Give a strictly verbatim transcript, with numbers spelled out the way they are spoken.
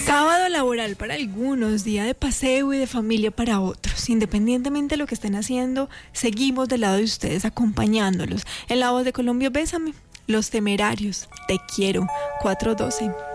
Sábado laboral para algunos, día de paseo y de familia para otros. Independientemente de lo que estén haciendo, seguimos del lado de ustedes acompañándolos. En La Voz de Colombia, Bésame, Los Temerarios, Te Quiero, cuatro doce.